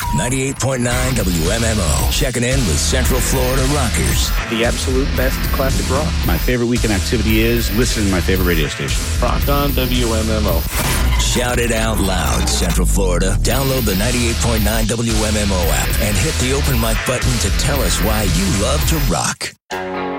98.9 WMMO. Checking in with Central Florida rockers. The absolute best classic rock. My favorite weekend activity is listening to my favorite radio station. Rock on WMMO. Shout it out loud, Central Florida. Download the 98.9 WMMO app and hit the open mic button to tell us why you love to rock.